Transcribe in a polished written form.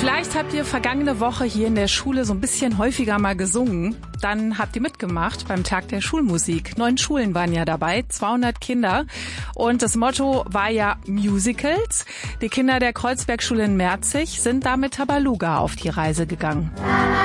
Vielleicht habt ihr vergangene Woche hier in der Schule so ein bisschen häufiger mal gesungen. Dann habt ihr mitgemacht beim Tag der Schulmusik. 9 Schulen waren ja dabei, 200 Kinder. Und das Motto war ja Musicals. Die Kinder der Kreuzbergschule in Merzig sind da mit Tabaluga auf die Reise gegangen.